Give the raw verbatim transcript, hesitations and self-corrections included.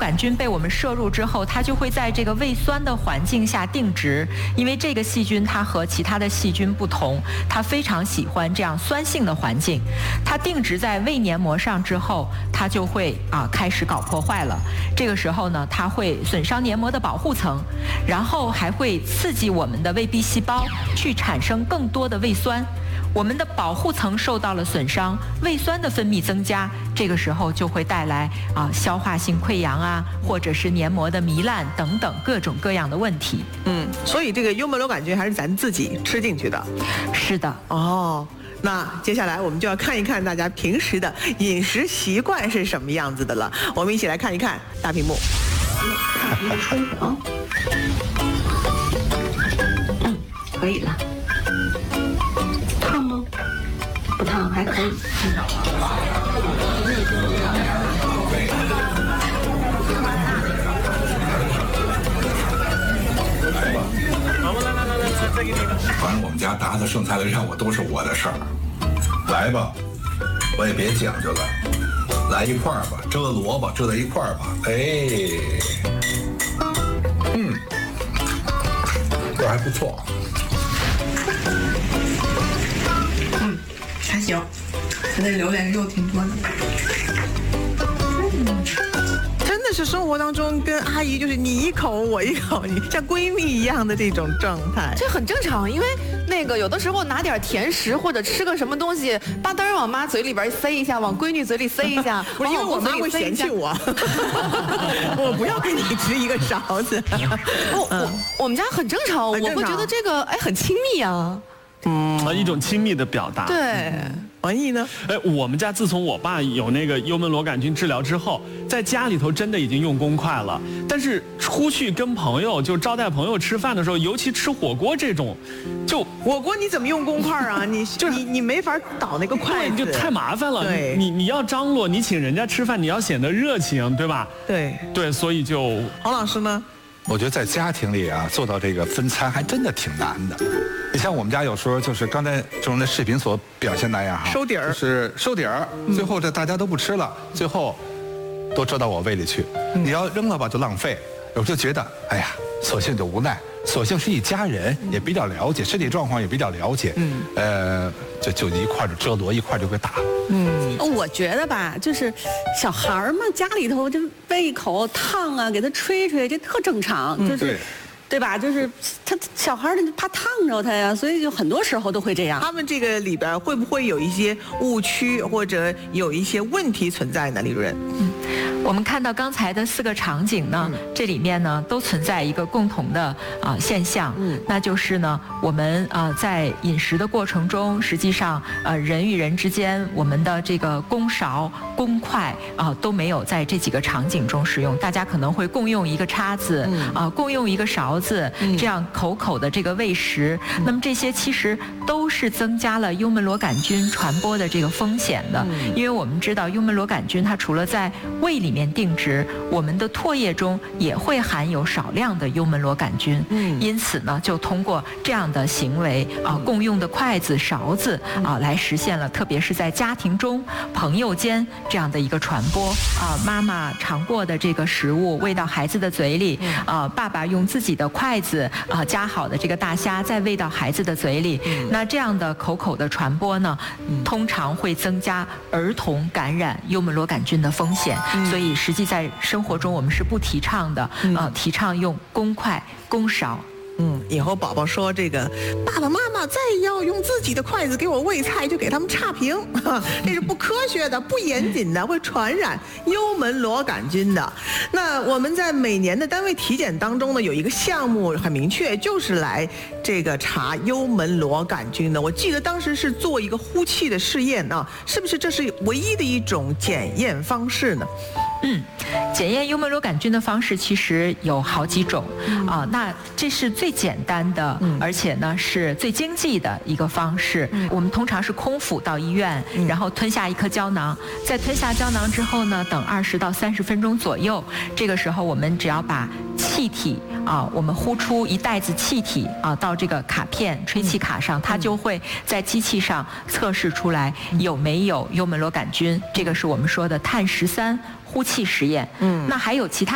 杆菌被我们摄入之后，它就会在这个胃酸的环境下定植，因为这个细菌它和其他的细菌不同，它非常喜欢这样酸性的环境。它定植在胃黏膜上之后，它就会啊开始搞破坏了。这个时候呢，它会损伤黏膜的保护层，然后还会刺激我们的胃壁细胞去产生更多的胃酸。我们的保护层受到了损伤，胃酸的分泌增加，这个时候就会带来啊消化性溃疡啊，或者是黏膜的糜烂等等各种各样的问题。 嗯，所以这个幽门螺杆菌还是咱自己吃进去的。 是的。 哦，那接下来我们就要看一看大家平时的饮食习惯是什么样子的了。我们一起来看一看大屏幕。 嗯，可以了。烫吗？不烫，还可以。 反正我们家搭的剩菜的让我都是我的事儿。来吧，我也别讲究了，来一块儿吧，遮个萝卜遮在一块儿吧。哎，嗯，这还不错。 嗯，还行，它这榴莲肉挺多的。 真的是生活当中跟阿姨就是你一口我一口，你像闺蜜一样的这种状态， 这很正常。因为那个有的时候拿点甜食或者吃个什么东西，吧嗒往妈嘴里边塞一下，往闺女嘴里塞一下， 不是因为我妈会嫌弃我，我不要跟你吃一个勺子。 我我我们家很正常，我会觉得这个哎很亲密啊。 嗯，一种亲密的表达。 对。 王毅呢？ 哎，我们家自从我爸有那个幽门螺杆菌治疗之后，在家里头真的已经用公筷了。但是出去跟朋友就招待朋友吃饭的时候，尤其吃火锅这种，就火锅你怎么用公筷啊？你就你你没法倒那个筷子， 就太麻烦了。 对， 你你要张罗，你请人家吃饭，你要显得热情，对吧？ 对对，所以就黄老师呢？ 我觉得在家庭里啊，做到这个分餐还真的挺难的。你像我们家有时候就是刚才中的视频所表现那样哈， 收底儿， 就是收底儿，最后这大家都不吃了，最后都折到我胃里去。你要扔了吧就浪费，我就觉得哎呀，索性就无奈，索性是一家人，也比较了解身体状况，也比较了解，嗯，呃，就就一块就遮罗，一块就给打了。 嗯，我觉得吧，就是小孩儿嘛，家里头就喂一口烫啊，给他吹吹，这特正常，就是。 对对吧？就是他小孩儿怕烫着他呀，所以就很多时候都会这样。 他们这个里边会不会有一些误区或者有一些问题存在呢？李主任， 嗯，我们看到刚才的四个场景呢，嗯、这里面呢都存在一个共同的啊、呃、现象，嗯，那就是呢，我们啊、呃、在饮食的过程中，实际上呃人与人之间，我们的这个公勺、公筷啊、呃、都没有在这几个场景中使用，大家可能会共用一个叉子，啊、嗯呃、共用一个勺子，这样口口的这个喂食，嗯、那么这些其实都是增加了幽门螺杆菌传播的这个风险的，嗯、因为我们知道幽门螺杆菌它除了在胃里面定植，我们的唾液中也会含有少量的幽门螺杆菌，嗯，因此呢，就通过这样的行为啊、呃，共用的筷子、勺子啊、呃，来实现了，特别是在家庭中、朋友间这样的一个传播啊、呃。妈妈尝过的这个食物喂到孩子的嘴里，啊、呃，爸爸用自己的筷子啊、呃、夹好的这个大虾再喂到孩子的嘴里，嗯、那这样的口口的传播呢，嗯、通常会增加儿童感染幽门螺杆菌的风险，嗯、所以实际在生活中我们是不提倡的，嗯、呃，提倡用公筷、公勺。 嗯，以后宝宝说这个爸爸妈妈再要用自己的筷子给我喂菜，就给他们差评，这是不科学的、不严谨的，会传染幽门螺杆菌的。那我们在每年的单位体检当中呢，有一个项目很明确，就是来这个查幽门螺杆菌的。我记得当时是做一个呼气的试验啊，是不是这是唯一的一种检验方式呢？ 嗯，检验幽门螺杆菌的方式其实有好几种啊、呃，那这是最简单的，嗯、而且呢是最经济的一个方式。嗯、我们通常是空腹到医院，嗯、然后吞下一颗胶囊，在吞下胶囊之后呢，等二十到三十分钟左右，这个时候我们只要把气体啊，我们呼出一袋子气体啊到这个卡片吹气卡上，它就会在机器上测试出来有没有幽门螺杆菌。这个是我们说的碳十三呼气实验。嗯，那还有其他